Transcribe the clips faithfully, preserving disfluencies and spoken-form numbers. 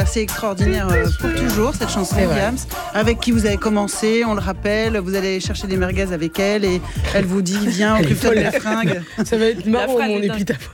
voilà, c'est extraordinaire euh, pour toujours, cette chanson de Diams, avec qui vous avez commencé, on le rappelle, vous allez chercher des merguez avec elle et elle vous dit, viens, occupe-toi de la fringue. Ça va être marrant, mon épitaphe.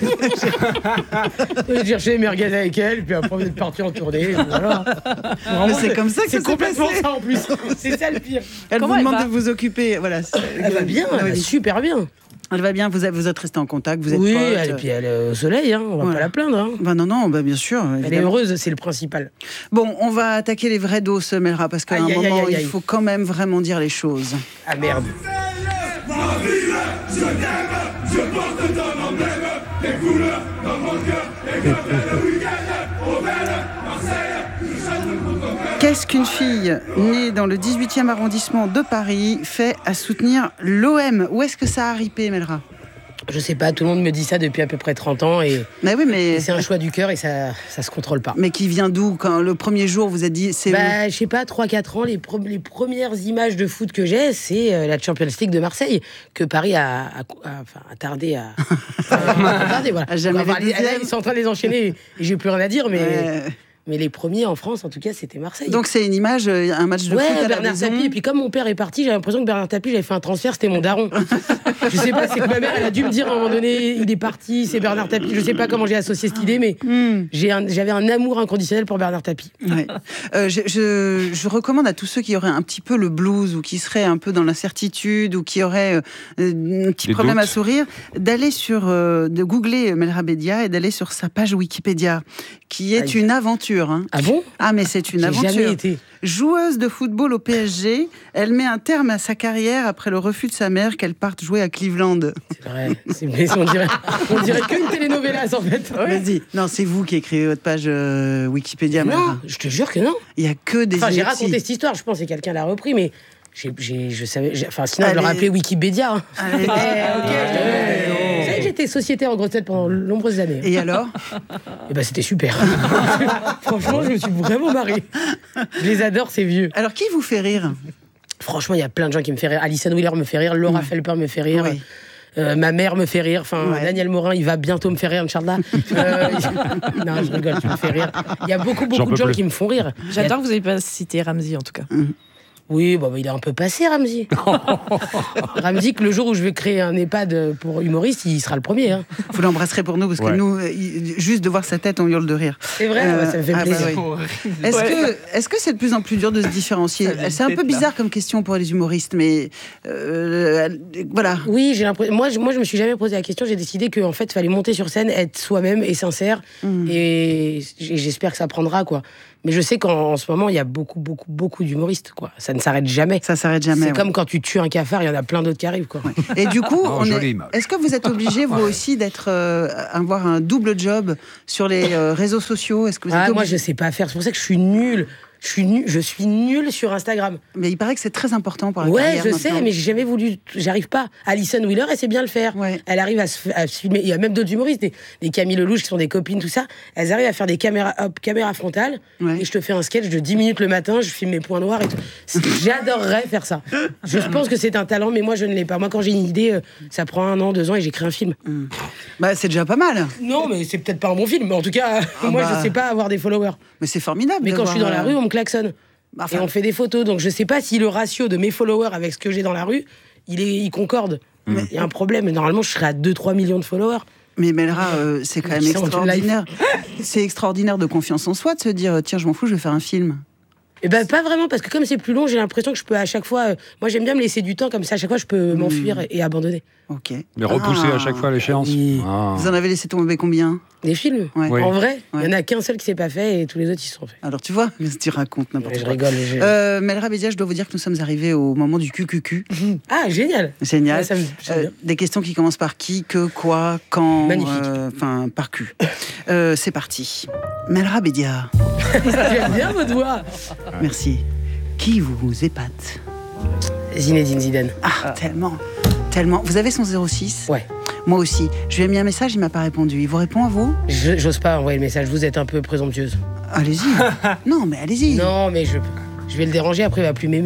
Je vais chercher des merguez avec elle, puis après, vous êtes parti en tournée. Voilà. Vraiment, c'est comme ça que c'est ça s'est complètement passé. ça en plus. C'est ça le pire. Elle Comment vous elle demande va de vous occuper. Voilà. Elle va bien, elle va super bien. Elle va bien, vous êtes, vous êtes restés en contact, vous êtes oui, potes. elle, et puis elle est au soleil, hein, on va Voilà. pas la plaindre. Hein. Bah non, non, bah bien sûr. Elle évidemment. est heureuse, c'est le principal. Bon, on va attaquer les vraies doses, Melra, parce qu'à Aïe, un aïe, moment, aïe, aïe. il faut quand même vraiment dire les choses. Ah merde. Ma ville, je t'aime, je porte ton emblème, tes couleurs dans mon cœur, et que le week-end, au bel Marseille, je chante pour ton cœur. Qu'est-ce qu'une fille née dans le dix-huitième arrondissement de Paris fait à soutenir l'O M? Où est-ce que ça a ripé, Melra? Je sais pas, tout le monde me dit ça depuis à peu près trente ans et, Mais oui, mais... et c'est un choix du cœur et ça, ça se contrôle pas. Mais qui vient d'où? Quand le premier jour, vous êtes dit, c'est Bah, je sais pas, trois quatre ans, les, pre- les premières images de foot que j'ai, c'est euh, la Champions League de Marseille, que Paris a, a, a- enfin, a tardé à. a tardé, voilà. A jamais Enfin, les les- là, deuxièmes. ils sont en train de les enchaîner et j'ai plus rien à dire, mais, Euh, mais les premiers en France, en tout cas, c'était Marseille. Donc c'est une image, euh, un match de ouais, foot à la Bernard maison. Tapie. Et puis comme mon père est parti, j'ai l'impression que Bernard Tapie, j'avais fait un transfert, c'était mon daron. Je sais pas, c'est que ma mère, elle a dû me dire à un moment donné, il est parti, c'est Bernard Tapie. Je sais pas comment j'ai associé cette idée, mais Hmm. j'ai un- j'avais un amour inconditionnel pour Bernard Tapie. Ouais. Euh, je, je, je recommande à tous ceux qui auraient un petit peu le blues ou qui seraient un peu dans l'incertitude ou qui auraient euh, un petit Des problème doutes. à sourire, d'aller sur, euh, de googler Melra Bédia et d'aller sur sa page Wikipédia, qui est Aïe. une aventure. Hein. Ah bon? Ah mais c'est une J'ai aventure. jamais été. Joueuse de football au P S G, elle met un terme à sa carrière après le refus de sa mère qu'elle parte jouer à Cleveland. C'est vrai. C'est- mais on dirait, on dirait qu'une telenovelas en fait. Vas-y. Non, c'est vous qui écrivez votre page euh, Wikipédia, Melra. Non, je te jure que non. Il y a que des Enfin, j'ai inepties. raconté cette histoire, je pense que quelqu'un l'a repris, mais j'ai, j'ai- je savais. j'ai- Enfin, sinon, je Allez. l'aurais appelé Wikipédia. hein. Allez. Eh, ok, je te- Allez. Vous savez que j'étais sociétaire en grosse tête pendant de nombreuses années. Et alors? Et ben, c'était super. Franchement, je me suis vraiment marré. Je les adore, ces vieux. Alors qui vous fait rire? Franchement, il y a plein de gens qui me font rire. Alison Wheeler me fait rire, Laura Ouais. Felper me fait rire. Oui. Euh, ma mère me fait rire, enfin Ouais. Daniel Morin, il va bientôt me faire rire, Inch'Allah. Euh, non, je rigole, tu me fais rire. Il y a beaucoup, J'en beaucoup de peux gens plus. qui me font rire. J'adore que vous n'ayez pas cité Ramzy, en tout cas. Oui, bah, bah, il est un peu passé, Ramzy. Ramzy, que le jour où je vais créer un EHPAD pour humoristes, il sera le premier. Hein. Vous l'embrasserez pour nous, parce que Ouais. nous, euh, il- juste de voir sa tête, on hurle de rire. C'est vrai, Euh, ouais, ça me fait ah bah plaisir. oui. Est-ce que, est-ce que c'est de plus en plus dur de se différencier? Ça vient C'est un de peu tête, là. bizarre comme question pour les humoristes, mais euh, voilà. Oui, j'ai l'impression. Moi, je, moi, je me suis jamais posé la question. J'ai décidé qu'en fait, il fallait monter sur scène, être soi-même et sincère. Mm. Et j- j'espère que ça prendra, quoi. Mais je sais qu'en en ce moment, il y a beaucoup, beaucoup, beaucoup d'humoristes, quoi. Ça ne s'arrête jamais. Ça s'arrête jamais. C'est ouais. comme quand tu tues un cafard, il y en a plein d'autres qui arrivent, quoi. Et du coup, Oh, on jolie est... image. est-ce que vous êtes obligé, vous aussi, d'être euh, avoir un double job sur les euh, réseaux sociaux? Est-ce que vous êtes Ah, moi, obligé je sais pas faire. C'est pour ça que je suis nulle. Je suis nulle, je suis nulle sur Instagram. Mais il paraît que c'est très important pour la Ouais, carrière je maintenant. sais, mais j'ai jamais voulu. J'arrive pas. Alison Wheeler, elle sait bien le faire. Ouais. Elle arrive à se, à se filmer. Il y a même d'autres humoristes, des, des Camille Lelouch qui sont des copines, tout ça. Elles arrivent à faire des caméras, hop, caméra frontale. Ouais. Et je te fais un sketch de dix minutes le matin, je filme mes points noirs et tout. C'est- J'adorerais faire ça. Je pense que c'est un talent, mais moi, je ne l'ai pas. Moi, quand j'ai une idée, euh, ça prend un an, deux ans et j'écris un film. Bah, c'est déjà pas mal. Non, mais c'est peut-être pas un bon film. Mais en tout cas, moi, bah. je sais pas avoir des followers. Mais c'est formidable. Mais de quand je suis dans voir, la euh, rue, on me klaxonne. bah, enfin, Et on fait des photos. Donc je sais pas si le ratio de mes followers avec ce que j'ai dans la rue, il, est, il concorde. Il y a un problème. Mais normalement, je serais à deux trois millions de followers. Mais Melra, euh, c'est quand même Qui sont en extraordinaire. C'est extraordinaire de confiance en soi de se dire tiens, je m'en fous, je vais faire un film. Et ben pas vraiment, parce que comme c'est plus long, j'ai l'impression que je peux à chaque fois. euh, moi, j'aime bien me laisser du temps, comme ça, à chaque fois, je peux m'enfuir et, et abandonner. Ok. Mais repousser Ah. à chaque fois à l'échéance. Oui. Ah. Vous en avez laissé tomber combien? Des films. Ouais. Oui. En vrai, il Ouais. y en a qu'un seul qui s'est pas fait et tous les autres, ils se sont faits. Alors tu vois, tu racontes n'importe Mais je quoi. rigole. je- Euh, Melra Bédia, je dois vous dire que nous sommes arrivés au moment du Q Q Q. Ah, génial. Génial. Ouais, ça me- j'aime Euh, bien. des questions qui commencent par qui, que, quoi, quand. Magnifique. euh, Enfin, par Q. Euh, c'est parti. Melra Bédia, J'aime bien votre voix. merci. Qui vous épate? Zinedine Zidane. Ah, tellement. Tellement. Vous avez son zéro six? Ouais. Moi aussi. Je lui ai mis un message, il m'a pas répondu. Il vous répond à vous? Je- J'ose pas envoyer le message. Vous êtes un peu présomptueuse. Allez-y. Non, mais allez-y. Non, mais je, je vais le déranger. Après, il va plus m'aimer.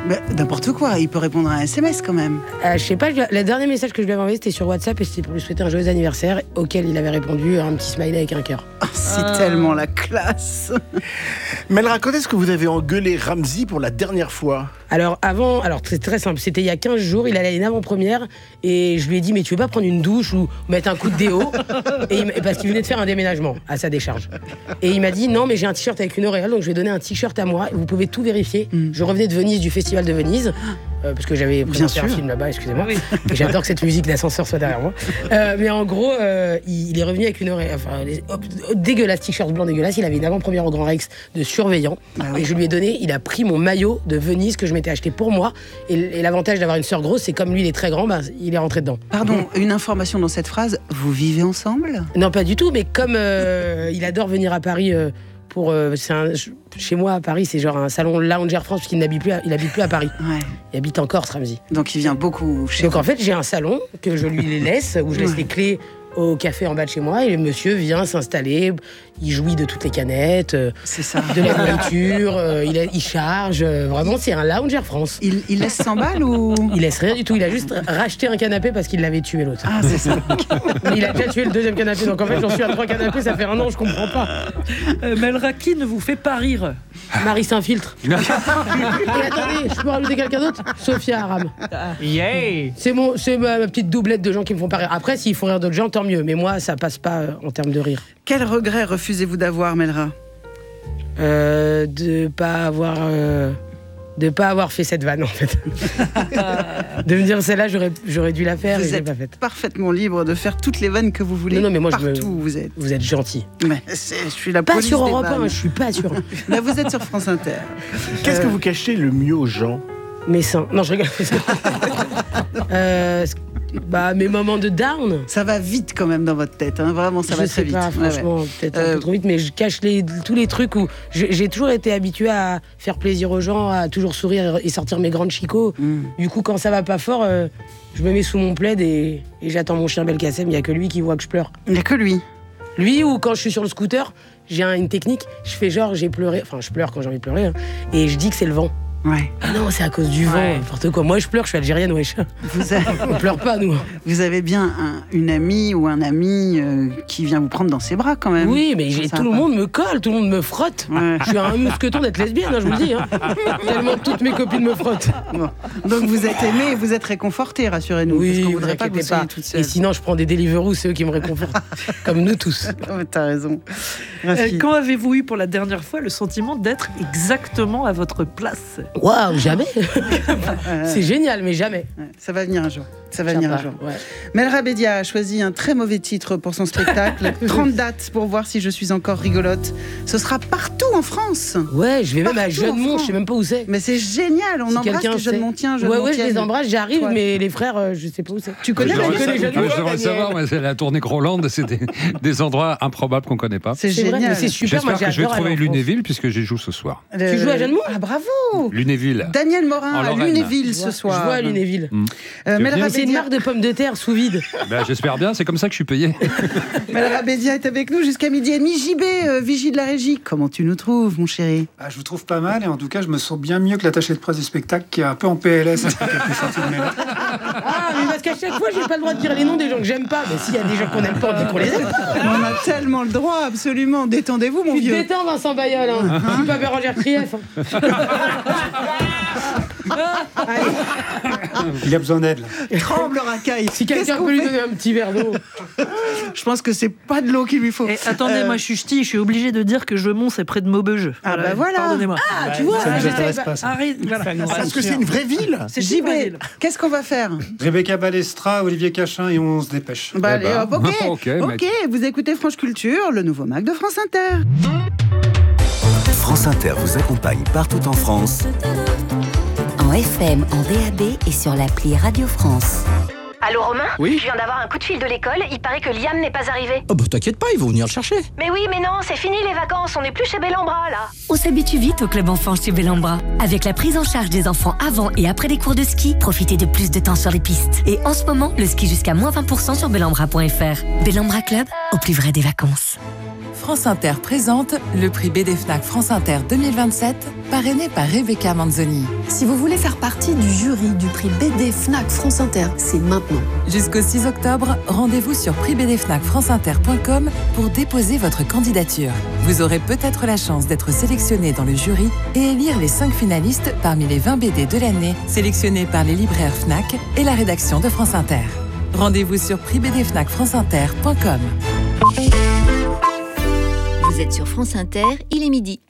Mais n'importe quoi, il peut répondre à un S M S quand même. Euh, je sais pas, je- le dernier message que je lui avais envoyé, c'était sur WhatsApp et c'était pour lui souhaiter un joyeux anniversaire, auquel il avait répondu un petit smiley avec un cœur. Oh, c'est ah. tellement la classe. Melra, quand est-ce que vous avez engueulé Ramzy pour la dernière fois ? Alors avant, alors c'est très simple, c'était il y a quinze jours, il allait à une avant-première et je lui ai dit mais tu veux pas prendre une douche ou mettre un coup de déo et il, parce qu'il venait de faire un déménagement à sa décharge. Et il m'a dit non mais j'ai un t-shirt avec une auréole donc je vais donner un t-shirt à moi, vous pouvez tout vérifier. Mm. Je revenais de Venise, du festival de Venise. Euh, parce que j'avais présenté un film là-bas, excusez-moi. Oui. Et j'adore que cette musique d'ascenseur soit derrière moi. Euh, mais en gros, euh, il, il est revenu avec une oreille, enfin, les, hop, dégueulasse, t-shirt blanc dégueulasse. Il avait une avant-première au Grand Rex de surveillant. Ah oui. Et je lui ai donné, il a pris mon maillot de Venise que je m'étais acheté pour moi. Et, et l'avantage d'avoir une sœur grosse, c'est comme lui, il est très grand, bah, il est rentré dedans. Pardon, une information dans cette phrase, vous vivez ensemble ? Non, pas du tout, mais comme euh, il adore venir à Paris. Euh, Pour, euh, c'est un, chez moi à Paris, c'est genre un salon Lounge Air France parce qu'il n'habite plus, à, il habite plus à Paris. Ouais. Il habite en Corse, Ramzy. Donc il vient beaucoup chez Donc vous. en fait, j'ai un salon que je lui les laisse, où je laisse ouais. les clés au café en bas de chez moi et le monsieur vient s'installer, il jouit de toutes les canettes, c'est ça. de la nourriture, euh, il, a, il charge, euh, vraiment c'est un Lounge Air France. Il, il laisse cent balles ou... Il laisse rien du tout, il a juste racheté un canapé parce qu'il l'avait tué l'autre. Ah c'est ça. Il a déjà tué le deuxième canapé, donc en fait j'en suis à trois canapés, ça fait un an, je comprends pas. Euh, Melra, qui ne vous fait pas rire ? Marie Saint-Filtre. Et attendez, je peux rajouter quelqu'un d'autre ? Sophia Aram. Yeah. C'est, mon, c'est ma, ma petite doublette de gens qui me font pas rire. Après, s'ils font rire d'autres gens, tant mieux. Mais moi, ça passe pas euh, en termes de rire. Quel regret refusez-vous d'avoir, Melra ? euh, De pas avoir... Euh, de pas avoir fait cette vanne, en fait. De me dire, celle-là, j'aurais, j'aurais dû la faire vous et je l'ai êtes pas faite. Parfaitement libre de faire toutes les vannes que vous voulez. Non, non mais moi, partout je me... où vous êtes. Vous êtes gentil. Mais c'est, je suis la pas police sur des Europe un, vannes. je suis pas sûr. Là, vous êtes sur France Inter. Qu'est-ce euh... que vous cachez le mieux aux gens ? Mes seins. Non, je rigole. euh, bah, mes moments de down. Ça va vite quand même dans votre tête, hein. Vraiment, ça je va sais très pas, vite. Franchement, ouais, ouais. peut-être euh... un peu trop vite, mais je cache les, tous les trucs où je, j'ai toujours été habituée à faire plaisir aux gens, à toujours sourire et sortir mes grandes chicots. Mm. Du coup, quand ça va pas fort, euh, je me mets sous mon plaid et, et j'attends mon chien Belkacem. Il y a que lui qui voit que je pleure. Il n'y a que lui. Lui, ou quand je suis sur le scooter, j'ai un, une technique, je fais genre j'ai pleuré, enfin je pleure quand j'ai envie de pleurer, hein, et je dis que c'est le vent. Ouais. Ah non, c'est à cause du vent, ouais. N'importe quoi. Moi, je pleure, je suis algérienne, wesh. Vous avez... On pleure pas, nous. Vous avez bien un, une amie ou un ami euh, qui vient vous prendre dans ses bras, quand même. Oui, mais j'ai, tout le monde me colle, tout le monde me frotte. Ouais. Je suis un mousqueton d'être lesbienne, hein, je vous le dis. Hein. Tellement toutes mes copines me frottent. Bon. Donc vous êtes aimé et vous êtes réconforté, rassurez-nous. Oui, parce qu'on vous voudrait pas que vous soyez pas. toute seule. Et sinon, je prends des Deliveroo, c'est eux qui me réconfortent. Comme nous tous. Oh, t'as raison. Euh, quand avez-vous eu pour la dernière fois le sentiment d'être exactement à votre place ? Waouh, jamais. C'est génial, mais jamais. Ça va venir un jour. Ça va venir un jour. Ouais. Melra Bédia a choisi un très mauvais titre pour son spectacle. trente dates pour voir si je suis encore rigolote. Ce sera partout en France. Ouais, je vais même partout à Jeune-Mont, je sais même pas où c'est. Mais c'est génial, on si embrasse les Jeune-Montiens. Ouais, ouais, je les embrasse, j'arrive, ouais. Mais les frères, euh, je sais pas où c'est. Tu connais je les Jeune-Mont ? Je devrais savoir, mais c'est la tournée Groland, c'est des, des endroits improbables qu'on connaît pas. C'est, c'est génial. Vrai, c'est super. J'espère moi, que je vais trouver Lunéville puisque j'y joue ce soir. Le... Tu joues à Jeune-Mont ? Ah bravo. Lunéville. Daniel Morin à Lunéville ce soir. Je vois à Lunéville. Mmh. Euh, Bédia... C'est une marque de pommes de terre sous vide. Ben, j'espère bien, c'est comme ça que je suis payé. Melra Bédia est avec nous jusqu'à midi et demi. J B, euh, vigie de la régie. Comment tu nous trouves, mon chéri ? Ah, je vous trouve pas mal et en tout cas, je me sens bien mieux que l'attaché de presse du spectacle qui est un peu en P L S après quelques sorties de mail. Ah, mais parce qu'à chaque fois, j'ai pas le droit de dire les noms des gens que j'aime pas. Mais s'il y a des gens qu'on aime pas, on dit qu'on les aime. On a tellement le droit, absolument. Détendez-vous, mon tu vieux. Détends, Vincent Bayeul. Hein. Je suis pas Bérangère Krief. Hein. Il a besoin d'aide, là. Tremble, racaille. Si quelqu'un peut lui donner un petit verre d'eau. Je pense que c'est pas de l'eau qu'il lui faut. Et attendez, euh... moi je suis ch'ti, je suis obligée de dire que Jeumont c'est près de Maubeuge. Ah voilà, bah voilà. Pardonnez-moi. Ah, tu vois, ça ah, ne m'intéresse pas, ça. Arrête, voilà. Parce que c'est une vraie ville. C'est J B, qu'est-ce qu'on va faire ? Rebecca Balestra, Olivier Cachin et on se dépêche. Bah allez, bah. hop, ok, okay, ok, vous écoutez France Culture, le nouveau Mac de France Inter. France Inter vous accompagne partout en France. En F M, en D A B et sur l'appli Radio France. Allô Romain ? Oui ? Je viens d'avoir un coup de fil de l'école, il paraît que Liam n'est pas arrivé. Oh bah t'inquiète pas, ils vont venir le chercher. Mais oui, mais non, c'est fini les vacances, on n'est plus chez Bellambra là. On s'habitue vite au club enfant chez Bellambra. Avec la prise en charge des enfants avant et après les cours de ski, profitez de plus de temps sur les pistes. Et en ce moment, le ski jusqu'à moins vingt pour cent sur bellambra point f r. Bellambra Club, au plus vrai des vacances. France Inter présente le prix B D Fnac France Inter deux mille vingt-sept, parrainé par Rebecca Manzoni. Si vous voulez faire partie du jury du prix B D Fnac France Inter, c'est maintenant. Jusqu'au six octobre, rendez-vous sur prix b d fnac france inter point com pour déposer votre candidature. Vous aurez peut-être la chance d'être sélectionné dans le jury et élire les cinq finalistes parmi les vingt B D de l'année, sélectionnés par les libraires Fnac et la rédaction de France Inter. Rendez-vous sur prix b d fnac france inter point com. Vous êtes sur France Inter, il est midi.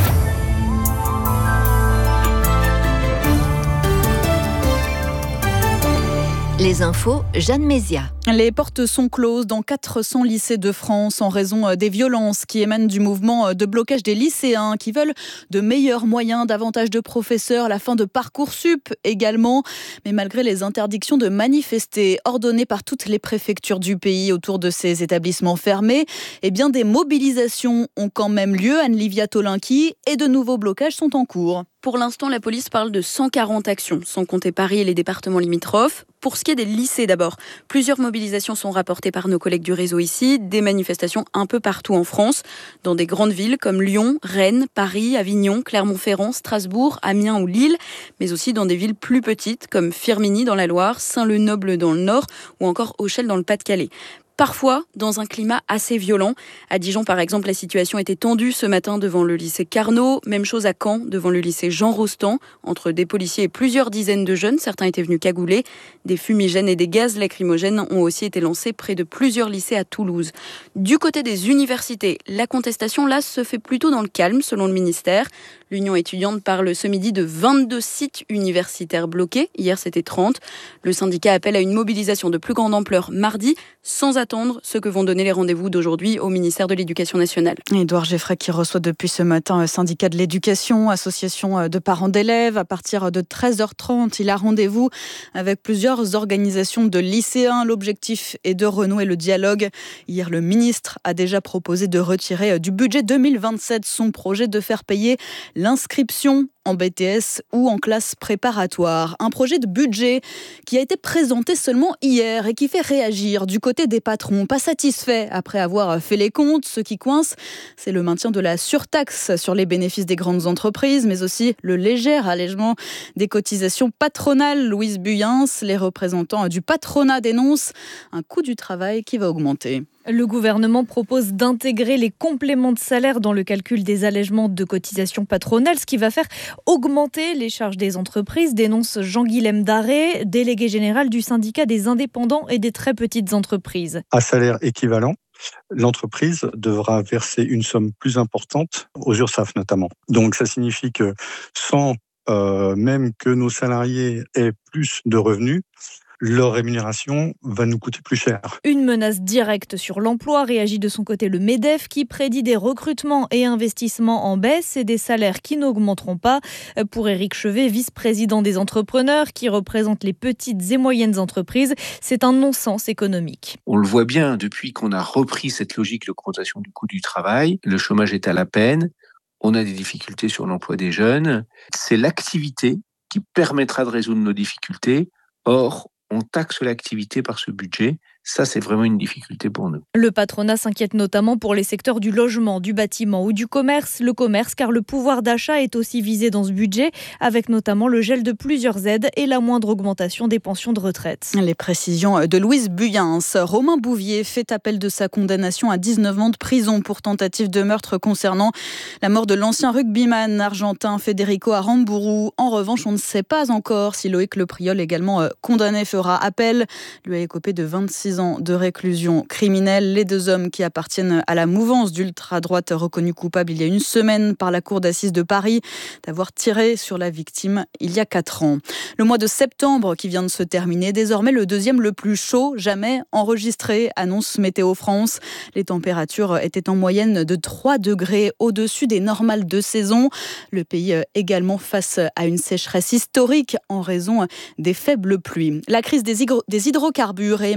Les infos, Jeanne Mézia. Les portes sont closes dans quatre cents lycées de France en raison des violences qui émanent du mouvement de blocage des lycéens qui veulent de meilleurs moyens, davantage de professeurs, la fin de Parcoursup également. Mais malgré les interdictions de manifester ordonnées par toutes les préfectures du pays autour de ces établissements fermés, eh bien des mobilisations ont quand même lieu, Anne-Livia Tolinki, et de nouveaux blocages sont en cours. Pour l'instant, la police parle de cent quarante actions, sans compter Paris et les départements limitrophes. Pour ce qui est des lycées d'abord, plusieurs mobilisations sont rapportées par nos collègues du réseau ici, des manifestations un peu partout en France, dans des grandes villes comme Lyon, Rennes, Paris, Avignon, Clermont-Ferrand, Strasbourg, Amiens ou Lille, mais aussi dans des villes plus petites comme Firminy dans la Loire, Saint-Leu-Noble dans le Nord ou encore Auchel dans le Pas-de-Calais. Parfois, dans un climat assez violent. À Dijon, par exemple, la situation était tendue ce matin devant le lycée Carnot. Même chose à Caen, devant le lycée Jean Rostand. Entre des policiers et plusieurs dizaines de jeunes, certains étaient venus cagouler. Des fumigènes et des gaz lacrymogènes ont aussi été lancés près de plusieurs lycées à Toulouse. Du côté des universités, la contestation, là, se fait plutôt dans le calme, selon le ministère. L'Union étudiante parle ce midi de vingt-deux sites universitaires bloqués. Hier, c'était trente. Le syndicat appelle à une mobilisation de plus grande ampleur mardi, sans attendre ce que vont donner les rendez-vous d'aujourd'hui au ministère de l'Éducation nationale. Édouard Geffray qui reçoit depuis ce matin un syndicat de l'éducation, association de parents d'élèves. À partir de treize heures trente, il a rendez-vous avec plusieurs organisations de lycéens. L'objectif est de renouer le dialogue. Hier, le ministre a déjà proposé de retirer du budget deux mille vingt-sept son projet de faire payer l'inscription en B T S ou en classe préparatoire. Un projet de budget qui a été présenté seulement hier et qui fait réagir du côté des patrons. Pas satisfaits après avoir fait les comptes, ce qui coince, c'est le maintien de la surtaxe sur les bénéfices des grandes entreprises, mais aussi le léger allègement des cotisations patronales. Louise Buyens, les représentants du patronat dénoncent un coût du travail qui va augmenter. Le gouvernement propose d'intégrer les compléments de salaire dans le calcul des allègements de cotisations patronales, ce qui va faire augmenter les charges des entreprises, dénonce Jean-Guilhem Daré, délégué général du syndicat des indépendants et des très petites entreprises. À salaire équivalent, l'entreprise devra verser une somme plus importante aux URSSAF notamment. Donc ça signifie que sans euh, même que nos salariés aient plus de revenus, leur rémunération va nous coûter plus cher. Une menace directe sur l'emploi, réagit de son côté le MEDEF qui prédit des recrutements et investissements en baisse et des salaires qui n'augmenteront pas. Pour Éric Chevet, vice-président des entrepreneurs qui représente les petites et moyennes entreprises, c'est un non-sens économique. On le voit bien, depuis qu'on a repris cette logique d'augmentation du coût du travail, le chômage est à la peine, on a des difficultés sur l'emploi des jeunes. C'est l'activité qui permettra de résoudre nos difficultés. Or, on taxe l'activité par ce budget. Ça, c'est vraiment une difficulté pour nous. Le patronat s'inquiète notamment pour les secteurs du logement, du bâtiment ou du commerce. Le commerce, car le pouvoir d'achat est aussi visé dans ce budget, avec notamment le gel de plusieurs aides et la moindre augmentation des pensions de retraite. Les précisions de Louise Buyens. Romain Bouvier fait appel de sa condamnation à dix-neuf ans de prison pour tentative de meurtre concernant la mort de l'ancien rugbyman argentin Federico Aramburu. En revanche, on ne sait pas encore si Loïc Le Priol, également condamné, fera appel. Lui a écopé de vingt-six ans de réclusion criminelle. Les deux hommes qui appartiennent à la mouvance d'ultra-droite reconnue coupable il y a une semaine par la cour d'assises de Paris d'avoir tiré sur la victime il y a quatre ans. Le mois de septembre qui vient de se terminer, désormais le deuxième le plus chaud jamais enregistré, annonce Météo France. Les températures étaient en moyenne de trois degrés au-dessus des normales de saison. Le pays également face à une sécheresse historique en raison des faibles pluies. La crise des, hydro- des hydrocarbures et Emmanuel Macron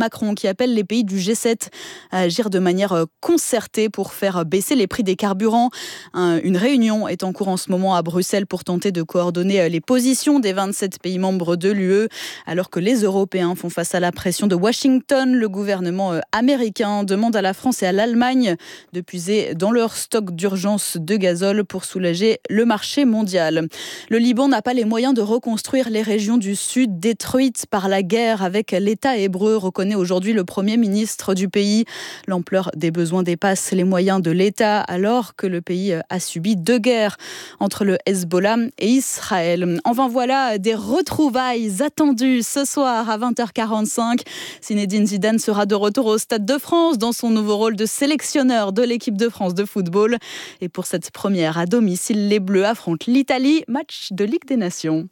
Macron qui appelle les pays du G sept à agir de manière concertée pour faire baisser les prix des carburants. Une réunion est en cours en ce moment à Bruxelles pour tenter de coordonner les positions des vingt-sept pays membres de l'U E. Alors que les Européens font face à la pression de Washington, le gouvernement américain demande à la France et à l'Allemagne de puiser dans leur stock d'urgence de gazole pour soulager le marché mondial. Le Liban n'a pas les moyens de reconstruire les régions du sud détruites par la guerre avec l'État hébreu, reconnaît aujourd'hui le Premier ministre du pays. L'ampleur des besoins dépasse les moyens de l'État alors que le pays a subi deux guerres entre le Hezbollah et Israël. Enfin voilà, des retrouvailles attendues ce soir à vingt heures quarante-cinq. Zinedine Zidane sera de retour au Stade de France dans son nouveau rôle de sélectionneur de l'équipe de France de football. Et pour cette première à domicile, les Bleus affrontent l'Italie, match de Ligue des Nations.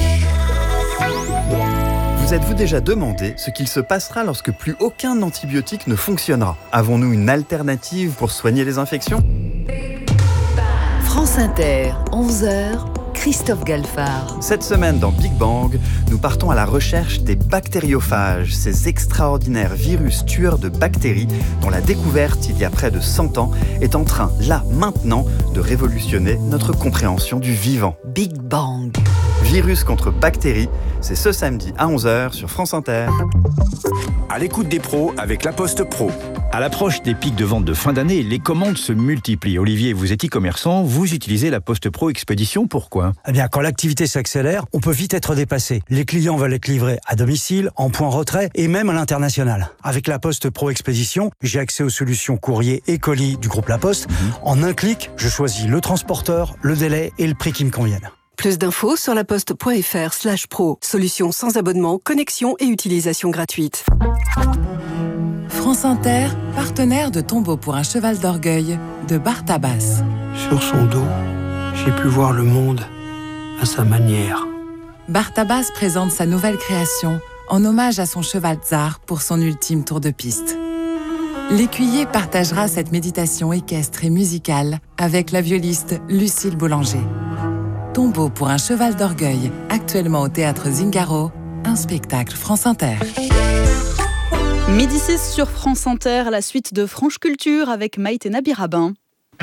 Vous êtes-vous déjà demandé ce qu'il se passera lorsque plus aucun antibiotique ne fonctionnera ? Avons-nous une alternative pour soigner les infections ? France Inter, onze heures, Christophe Galfard. Cette semaine dans Big Bang, nous partons à la recherche des bactériophages, ces extraordinaires virus tueurs de bactéries dont la découverte il y a près de cent ans est en train, là, maintenant, de révolutionner notre compréhension du vivant. Big Bang. Virus contre bactéries, c'est ce samedi à onze heures sur France Inter. À l'écoute des pros avec La Poste Pro. À l'approche des pics de vente de fin d'année, les commandes se multiplient. Olivier, vous êtes e-commerçant, vous utilisez La Poste Pro Expédition, pourquoi ? Eh bien, quand l'activité s'accélère, on peut vite être dépassé. Les clients veulent être livrés à domicile, en point retrait et même à l'international. Avec La Poste Pro Expédition, j'ai accès aux solutions courrier et colis du groupe La Poste. Mmh. En un clic, je choisis le transporteur, le délai et le prix qui me conviennent. Plus d'infos sur laposte.fr slash pro. Solution sans abonnement, connexion et utilisation gratuite. France Inter, partenaire de Tombeau pour un cheval d'orgueil de Bartabas. Sur son dos, j'ai pu voir le monde à sa manière. Bartabas présente sa nouvelle création en hommage à son cheval Tsar pour son ultime tour de piste. L'écuyer partagera cette méditation équestre et musicale avec la violiste Lucille Boulanger. Tombeau pour un cheval d'orgueil, actuellement au théâtre Zingaro, un spectacle France Inter. Midi six sur France Inter, la suite de Franche Culture avec Maïté Nabirabin.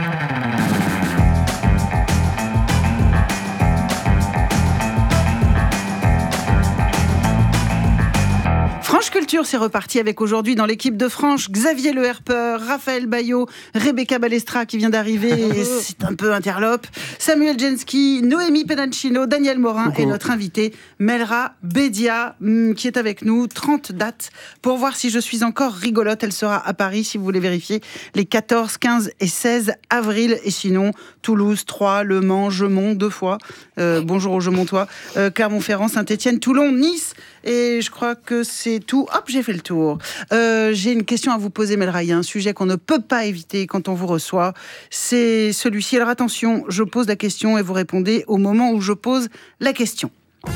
Franche Culture, c'est reparti avec aujourd'hui dans l'équipe de Franche, Xavier Le Herpeur, Raphaël Baillot, Rebecca Balestra qui vient d'arriver, c'est un peu interlope, Samuel Jensky, Noémie Penancino, Daniel Morin Coucou. Et notre invité Melra Bédia qui est avec nous. trente dates pour voir si je suis encore rigolote. Elle sera à Paris si vous voulez vérifier les quatorze, quinze et seize avril. Et sinon, Toulouse, Troyes, Le Mans, Gemont deux fois. Euh, bonjour aux Gemontois. Euh, Clermont-Ferrand, Saint-Étienne, Toulon, Nice. Et je crois que c'est tout. Hop, j'ai fait le tour. Euh, j'ai une question à vous poser, Melra. Il y a un sujet qu'on ne peut pas éviter quand on vous reçoit. C'est celui-ci. Alors attention, je pose la question et vous répondez au moment où je pose la question.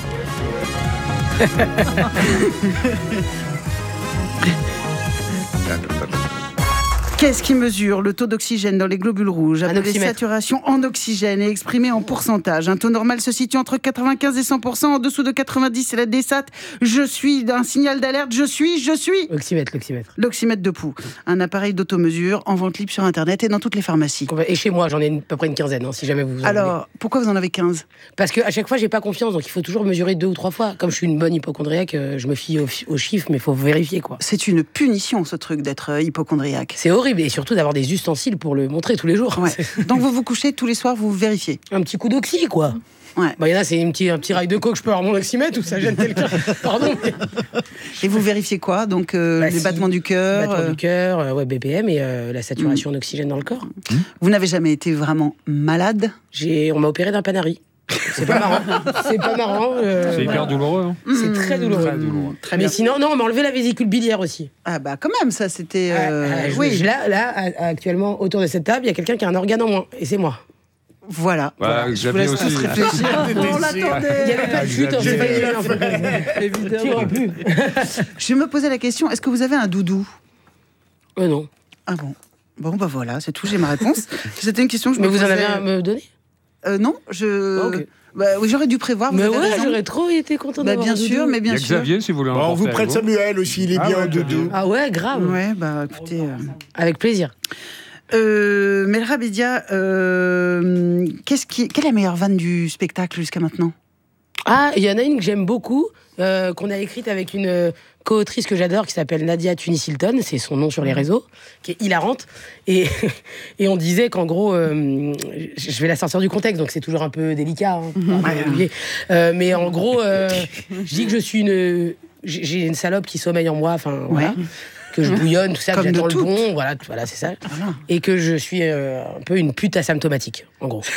Qu'est-ce qui mesure le taux d'oxygène dans les globules rouges, appelé saturation en oxygène et exprimé en pourcentage? Un taux normal se situe entre quatre-vingt-quinze et cent pour cent. En dessous de quatre-vingt-dix, c'est la désat. Je suis un signal d'alerte. Je suis, je suis. L'oxymètre, l'oxymètre. L'oxymètre de Pou. Un appareil d'automesure en vente libre sur Internet et dans toutes les pharmacies. Et chez moi, j'en ai une, à peu près une quinzaine, hein, si jamais vous en Alors, avez. Pourquoi vous en avez quinze? Parce qu'à chaque fois, j'ai pas confiance, donc il faut toujours mesurer deux ou trois fois. Comme je suis une bonne hypocondriaque, je me fie aux, aux chiffres, mais il faut vérifier, quoi. C'est une punition, ce truc d'être hypocondriaque. C'est horrible, et surtout d'avoir des ustensiles pour le montrer tous les jours. Ouais. Donc vous vous couchez tous les soirs, vous vérifiez. Un petit coup d'oxy, quoi. Ouais. Bah, il y en a, c'est un petit, un petit rail de coke, je peux avoir mon oxymètre ou ça gêne quelqu'un. Pardon. Mais... Et vous vérifiez quoi? Donc euh, bah, les si, battements du cœur, battements euh... du cœur, euh, ouais, B P M et euh, la saturation mmh. en oxygène dans le corps. Mmh. Vous n'avez jamais été vraiment malade? J'ai, on m'a opéré d'un panari. C'est pas marrant. C'est pas marrant. Euh, c'est hyper douloureux. Hein. C'est très douloureux. Très douloureux. Très Mais sinon, non, on m'a enlevé la vésicule biliaire aussi. Ah bah quand même, ça c'était. Euh... Ah, ah, oui. Je, là, là, actuellement, autour de cette table, il y a quelqu'un qui a un organe en moins, et c'est moi. Voilà. Voilà. voilà. Je vous laisse tous réfléchir. On l'attendait. Il n'y avait pas de chute. J'ai pas eu évidemment. Je me posais la question, est-ce que vous avez un doudou? Euh, non. Ah bon. Bon bah voilà, c'est tout. J'ai ma réponse. C'était une question que je Mais me vous posais... en avez un à me donner? euh, non, je. Ok. Bah, oui, j'aurais dû prévoir. Vous Mais avez ouais, raison. j'aurais trop été content Bah, d'avoir bien un doudou. sûr, mais bien Il y a sûr. Xavier, si vous voulez en Bon, on vous porter prête avec Samuel aussi, il est Ah bien ouais, en doudou. Ah ouais, grave. Ouais, bah écoutez. euh, Avec plaisir. Euh, Melra Bédia, euh, qu'est-ce qui, quelle est la meilleure vanne du spectacle jusqu'à maintenant? Ah, il y en a une que j'aime beaucoup, euh, qu'on a écrite avec une euh, co-autrice que j'adore, qui s'appelle Nadia Tunis-Hilton, c'est son nom sur les réseaux, qui est hilarante. Et, et on disait qu'en gros, euh, je vais la sortir du contexte, donc c'est toujours un peu délicat. Hein, ouais. euh, mais en gros, euh, je dis que je suis une... J'ai une salope qui sommeille en moi, enfin, voilà. Ouais. Que je bouillonne, tout ça, Comme que j'attends de le toutes. bon, voilà, tout- voilà c'est ça. Voilà. Et que je suis euh, un peu une pute asymptomatique, en gros.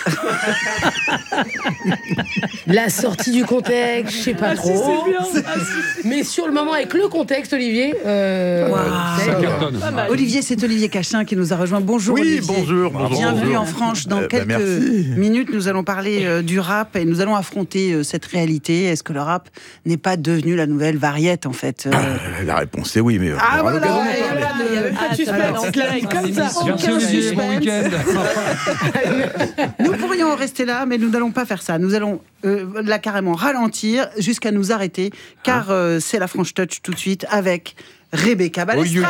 La sortie du contexte, je sais pas Ah, si, trop. c'est bien. Ah, Mais sur le moment, avec le contexte, Olivier. Euh, Wow. c'est- Ça cartonne. Olivier, c'est Olivier Cachin qui nous a rejoint. Bonjour Oui, Olivier. bonjour, bonjour, Bienvenue bonjour. en France. Dans Euh, bah, quelques merci. minutes, nous allons parler euh, du rap et nous allons affronter euh, cette réalité. Est-ce que le rap n'est pas devenu la nouvelle variette en fait? Euh, Euh, La réponse est oui, mais on Ah aura voilà, l'occasion d'en et parler. voilà, il y avait pas de Ah, suspense. alors, C'est la vie comme ça. Merci Aucun Olivier, bon suspense. week-end. Nous pourrions rester là, mais nous n'allons pas faire ça. Nous allons euh, là carrément ralentir jusqu'à nous arrêter, car euh, c'est la French Touch tout de suite avec Rebecca Balestra.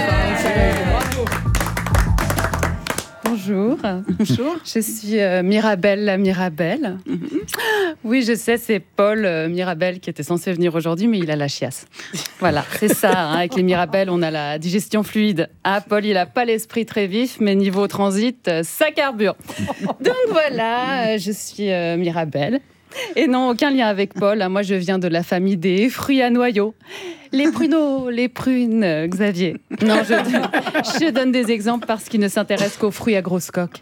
Bonjour. Bonjour. Je suis euh, Mirabelle la Mirabelle. Oui, je sais, c'est Paul euh, Mirabelle qui était censé venir aujourd'hui, mais il a la chiasse. Voilà, c'est ça. Hein, avec les Mirabelles, on a la digestion fluide. Ah, Paul, il a pas l'esprit très vif, mais niveau transit, euh, ça carbure. Donc voilà, euh, je suis euh, Mirabelle. Et non, aucun lien avec Paul. Moi, je viens de la famille des fruits à noyaux. Les pruneaux, les prunes, euh, Xavier. Non, je, je donne des exemples parce qu'ils ne s'intéressent qu'aux fruits à grosses coques.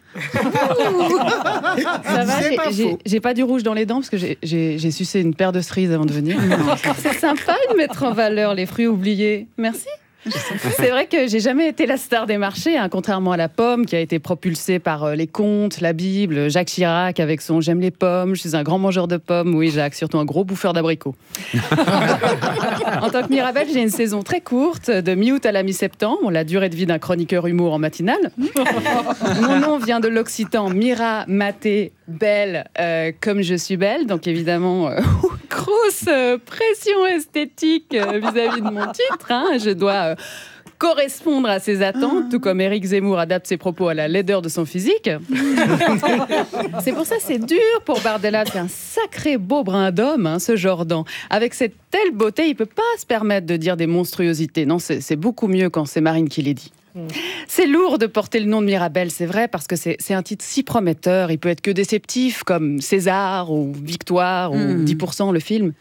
Ça va, C'est j'ai- pas j'ai- faux. j'ai pas du rouge dans les dents parce que j'ai- j'ai j'ai sucé une paire de cerises avant de venir. C'est sympa de mettre en valeur les fruits oubliés. Merci. C'est vrai que j'ai jamais été la star des marchés, hein, contrairement à la pomme qui a été propulsée par euh, les contes, la Bible, Jacques Chirac avec son J'aime les pommes, je suis un grand mangeur de pommes. Oui, Jacques, surtout un gros bouffeur d'abricots. En tant que Mirabelle, j'ai une saison très courte, de mi-août à la mi-septembre, la durée de vie d'un chroniqueur humour en matinale. Mon nom vient de l'occitan Mira, maté, belle, euh, comme je suis belle. Donc évidemment, euh, grosse euh, pression esthétique euh, vis-à-vis de mon titre. Hein. Je dois euh, correspondre à ses attentes, tout comme Éric Zemmour adapte ses propos à la laideur de son physique. C'est pour ça que c'est dur pour Bardella de faire un sacré beau brin d'homme, hein, ce Jordan. Avec cette telle beauté, il peut pas se permettre de dire des monstruosités. Non, c'est c'est beaucoup mieux quand c'est Marine qui les dit. C'est lourd de porter le nom de Mirabelle, c'est vrai, parce que c'est c'est un titre si prometteur. Il peut être que déceptif, comme César ou Victoire ou Mm. dix pour cent le film.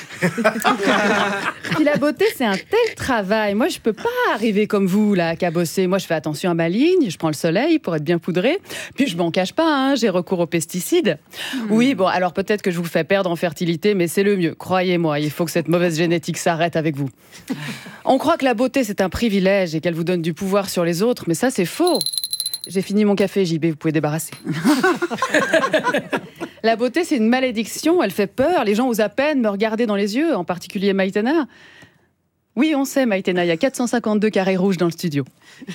Puis la beauté, c'est un tel travail. Moi, je peux pas arriver comme vous, là, à cabosser. Moi, je fais attention à ma ligne, je prends le soleil pour être bien poudrée. Puis je m'en cache pas, hein, j'ai recours aux pesticides. Oui, bon, alors peut-être que je vous fais perdre en fertilité, mais c'est le mieux. Croyez-moi, il faut que cette mauvaise génétique s'arrête avec vous. On croit que la beauté, c'est un privilège et qu'elle vous donne du pouvoir sur les autres, mais ça, c'est faux. J'ai fini mon café, J B, vous pouvez débarrasser. La beauté, c'est une malédiction, elle fait peur. Les gens osent à peine me regarder dans les yeux, en particulier Maïtena. Oui, on sait, Maïtena, il y a quatre cent cinquante-deux carrés rouges dans le studio.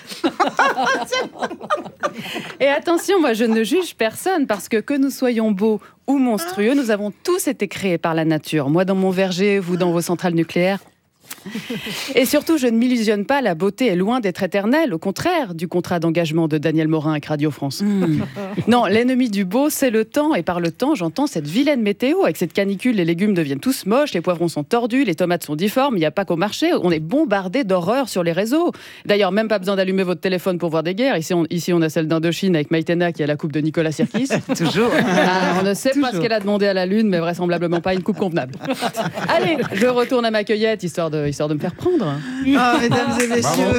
Et attention, moi, je ne juge personne, parce que que nous soyons beaux ou monstrueux, nous avons tous été créés par la nature. Moi, dans mon verger, vous, dans vos centrales nucléaires. Et surtout, je ne m'illusionne pas, la beauté est loin d'être éternelle, au contraire du contrat d'engagement de Daniel Morin avec Radio France. Mmh. Non, l'ennemi du beau, c'est le temps, et par le temps, j'entends cette vilaine météo. Avec cette canicule, les légumes deviennent tous moches, les poivrons sont tordus, les tomates sont difformes, il n'y a pas qu'au marché, on est bombardé d'horreurs sur les réseaux. D'ailleurs, même pas besoin d'allumer votre téléphone pour voir des guerres. Ici, on, ici, on a celle d'Indochine avec Maïtena qui a la coupe de Nicolas Sirkis. Toujours. Ah, on ne sait pas Toujours. ce qu'elle a demandé à la Lune, mais vraisemblablement pas une coupe convenable. Allez, je retourne à ma cueillette, histoire de, histoire de me faire prendre. Ah, mesdames et messieurs,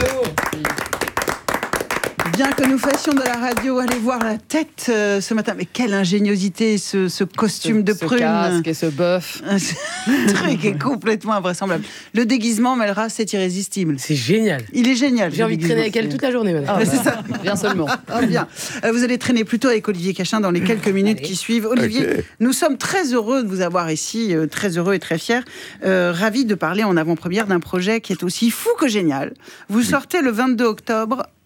bien que nous fassions de la radio, allez voir la tête euh, ce matin. Mais quelle ingéniosité, ce, ce costume Ce- de ce prune. casque et ce bœuf. Ce truc est complètement invraisemblable. Le déguisement, Melra, c'est irrésistible. C'est génial. Il est génial. J'ai le envie de traîner avec elle déguisement, toute la journée maintenant. Ah, c'est ça. Bien seulement. Ah, bien. Euh, vous allez traîner plutôt avec Olivier Cachin dans les quelques minutes Allez. qui suivent. Olivier, Ok. nous sommes très heureux de vous avoir ici, euh, très heureux et très fiers, euh, ravis de parler en avant-première d'un projet qui est aussi fou que génial. Vous sortez le vingt-deux octobre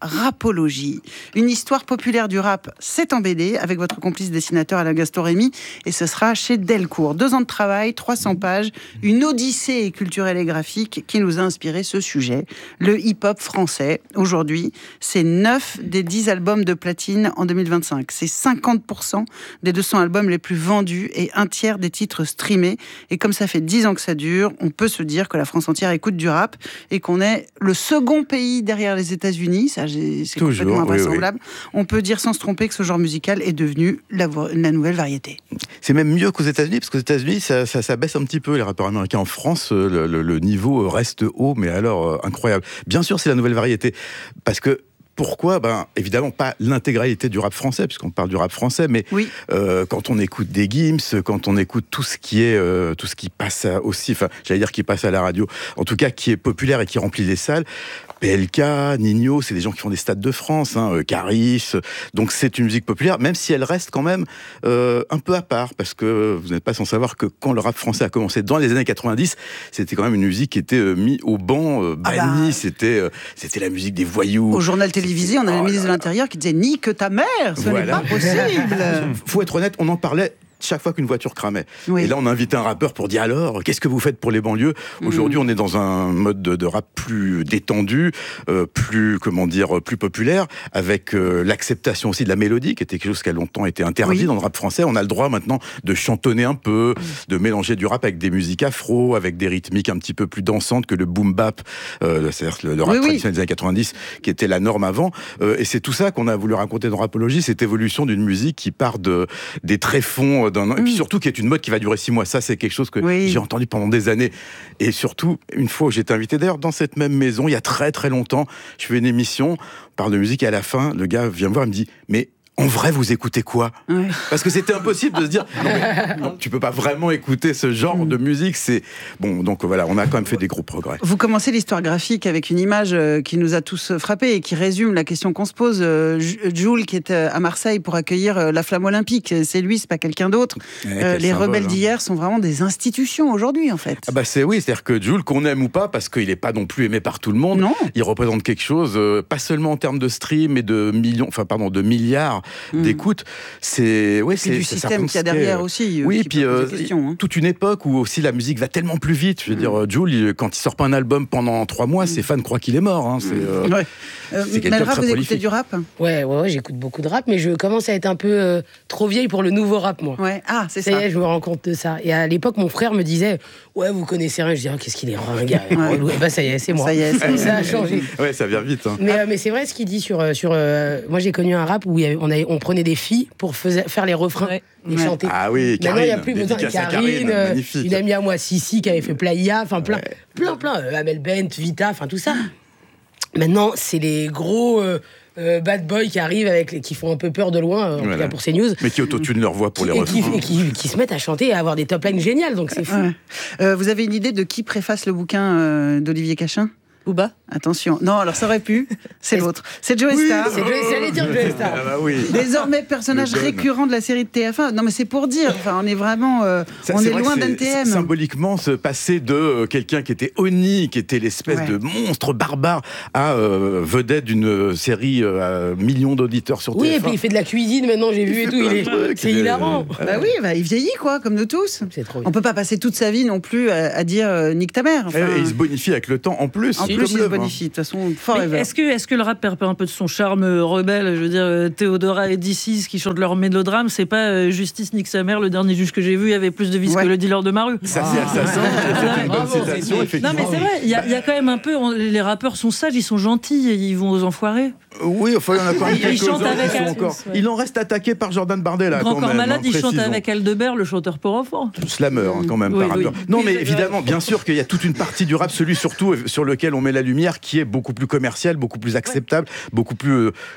Rapologie. Une histoire populaire du rap, c'est en B D, avec votre complice dessinateur Alain Gaston-Rémy, et ce sera chez Delcourt. Deux ans de travail, trois cents pages, une odyssée culturelle et graphique qui nous a inspiré ce sujet. Le hip-hop français, aujourd'hui, c'est neuf des dix albums de platine en deux mille vingt-cinq. C'est cinquante pour cent des deux cents albums les plus vendus et un tiers des titres streamés. Et comme ça fait dix ans que ça dure, on peut se dire que la France entière écoute du rap et qu'on est le second pays derrière les États-Unis. Ça, c'est Toujours, complètement invraisemblable. Oui, oui. On peut dire sans se tromper que ce genre musical est devenu la, la nouvelle variété. C'est même mieux qu'aux États-Unis, parce qu'aux États-Unis, ça, ça, ça baisse un petit peu, les rappeurs américains. En France, le, le, le niveau reste haut, mais alors euh, incroyable. Bien sûr, c'est la nouvelle variété, parce que pourquoi ? Ben, évidemment, pas l'intégralité du rap français, puisqu'on parle du rap français, mais oui. euh, quand on écoute des Gims, quand on écoute tout ce qui est, euh, tout ce qui passe aussi, enfin, j'allais dire qui passe à la radio, en tout cas qui est populaire et qui remplit les salles, P L K, Nino, c'est des gens qui font des stades de France, hein, euh, Caris, donc c'est une musique populaire, même si elle reste quand même euh, un peu à part, parce que vous n'êtes pas sans savoir que quand le rap français a commencé dans les années quatre-vingt-dix, c'était quand même une musique qui était euh, mise au banc, euh, bannie, ah bah... c'était, euh, c'était la musique des voyous. Au journal télévisé, on avait le ministre de l'Intérieur qui disait « Nique ta mère, ce voilà. n'est pas possible !» Faut être honnête, on en parlait chaque fois qu'une voiture cramait. Oui. Et là, on a invité un rappeur pour dire alors, qu'est-ce que vous faites pour les banlieues ? Aujourd'hui, mmh. on est dans un mode de, de rap plus détendu, euh, plus, comment dire, plus populaire, avec euh, l'acceptation aussi de la mélodie, qui était quelque chose qui a longtemps été interdit oui. dans le rap français. On a le droit maintenant de chantonner un peu, mmh. de mélanger du rap avec des musiques afro, avec des rythmiques un petit peu plus dansantes que le boom bap, euh, c'est-à-dire le, le rap oui, traditionnel oui. des années quatre-vingt-dix, qui était la norme avant. Euh, et c'est tout ça qu'on a voulu raconter dans Rapologie, cette évolution d'une musique qui part de, des tréfonds, d'un, mmh. et puis surtout qui est une mode qui va durer six mois. Ça, c'est quelque chose que oui. j'ai entendu pendant des années. Et surtout, une fois où j'ai été invité, d'ailleurs, dans cette même maison, il y a très très longtemps, je fais une émission, on parle de musique, et à la fin, le gars vient me voir et me dit « Mais en vrai, vous écoutez quoi ?» ouais. Parce que c'était impossible de se dire non, mais, non, tu peux pas vraiment écouter ce genre mmh. de musique. C'est bon, donc voilà, on a quand même fait des gros progrès. Vous commencez l'histoire graphique avec une image euh, qui nous a tous frappés et qui résume la question qu'on se pose. Euh, Jul qui est à Marseille pour accueillir euh, la flamme olympique, c'est lui, c'est pas quelqu'un d'autre. Ouais, euh, les symbole, rebelles hein. d'hier sont vraiment des institutions aujourd'hui, en fait. Ah bah c'est oui, c'est-à-dire que Jul, qu'on aime ou pas, parce qu'il est pas non plus aimé par tout le monde. Non. Il représente quelque chose, euh, pas seulement en termes de stream et de millions, enfin pardon, de milliards. Mmh. d'écoute, c'est ouais, c'est du c'est système qu'il y a derrière aussi. Oui, qui puis euh, questions, hein. toute une époque où aussi la musique va tellement plus vite. Je veux mmh. dire, Jul, quand il sort pas un album pendant trois mois, mmh. ses fans croient qu'il est mort. Hein. C'est, euh, ouais. euh, c'est mais le rap, vous écoutez du rap ? Ouais, ouais, ouais, j'écoute beaucoup de rap, mais je commence à être un peu euh, trop vieille pour le nouveau rap, moi. Ouais, ah, c'est ça. ça. Y est, je me rends compte de ça. Et à l'époque, mon frère me disait, ouais, vous connaissez rien. Je disais, oh, qu'est-ce qu'il est ringard. Ouais. Et bah, ça y est, c'est moi. Ça y est, ça, ça a changé. Ouais, ça vient vite. Hein. Mais, euh, mais c'est vrai ce qu'il dit sur. sur euh, moi, j'ai connu un rap où y avait, on, avait, on prenait des filles pour faiser, faire les refrains. Ouais. Et ouais. chanter. Ah oui, Karine. Maintenant, il n'y a plus besoin de Karine. Euh, une amie à moi, Sissi, qui avait fait Playa, enfin plein, ouais. plein, plein. Euh, Amel Bent, Vita, enfin tout ça. Maintenant, c'est les gros euh, euh, bad boys qui arrivent, avec les, qui font un peu peur de loin, euh, en voilà. tout cas pour CNews. Mais qui autotunent leur voix pour qui, les refrains. Et qui, qui, qui se mettent à chanter et à avoir des top lines géniales, donc c'est fou. Ouais. Euh, vous avez une idée de qui préface le bouquin euh, d'Olivier Cachin ? Booba ? Attention. Non, alors ça aurait pu. C'est l'autre. C'est Joey oui, Star. C'est Joey, j'allais dire Joey Star. Ah bah oui. Désormais personnage récurrent de la série de T F un. Non mais c'est pour dire. Enfin, on est vraiment, euh, ça, on est, est loin d'N T M. Symboliquement, se passer de euh, quelqu'un qui était Oni, qui était l'espèce ouais. de monstre barbare, à euh, vedette d'une série euh, à millions d'auditeurs sur oui, T F un. Oui, et puis il fait de la cuisine maintenant. J'ai vu et tout. Il est, truc, c'est il hilarant. Est... Bah oui, bah, il vieillit quoi, comme nous tous. C'est trop. On peut pas passer toute sa vie non plus à, à dire euh, nique ta mère. Enfin, et, et il se bonifie avec le temps en plus. En plus, il se bonifie. De toute façon, forever. Est-ce que, est-ce que le rap perd pas un peu de son charme rebelle ? Je veux dire, Théodora et D six qui chantent leur mélodrame, c'est pas euh, Justice nique sa mère, le dernier juge que j'ai vu, il y avait plus de vis ouais. que le dealer de ma rue. Ça, c'est assassin. C'est une bonne citation, effectivement. Non, mais c'est vrai, il y, y a quand même un peu. On, les rappeurs sont sages, ils sont gentils, et ils vont aux enfoirés. Oui, enfin, il y en a quand même quelques-uns qui sont encore. Ouais. Il en reste attaqué par Jordan Bardella. Grand quand Corps même, Malade, hein, il chante avec Aldebert, le chanteur pour enfants. Slammer, hein, quand même, oui, par oui. rapport. Non, oui, mais évidemment, bien sûr qu'il y a toute une partie du rap, celui surtout sur lequel on met la lumière, qui est beaucoup plus commercial, beaucoup plus acceptable, ouais. beaucoup plus. Euh,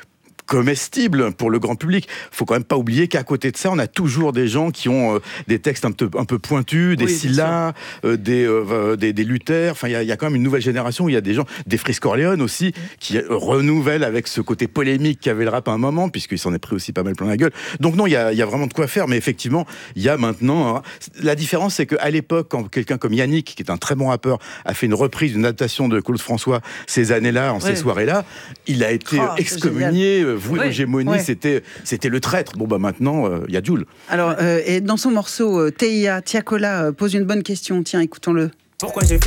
comestible pour le grand public. Faut quand même pas oublier qu'à côté de ça, on a toujours des gens qui ont euh, des textes un peu, un peu pointus, des oui, Scylla, euh, des, euh, des, des Luther. Enfin, il y, y a quand même une nouvelle génération où il y a des gens, des Frisk Corleone aussi, qui euh, renouvellent avec ce côté polémique qu'avait le rap à un moment, puisqu'il s'en est pris aussi pas mal plein la gueule. Donc non, il y a, y a vraiment de quoi faire, mais effectivement, il y a maintenant... Hein, la différence, c'est qu'à l'époque, quand quelqu'un comme Yannick, qui est un très bon rappeur, a fait une reprise, une adaptation de Claude François ces années-là, en ouais. ces soirées-là, il a été oh, excommunié, voué oui. hégémonie, ouais. c'était, c'était le traître. Bon, bah maintenant, il euh, y a Jul. Alors, euh, et dans son morceau, euh, T I A, Tiakola euh, pose une bonne question. Tiens, écoutons-le. Pourquoi j'ai fait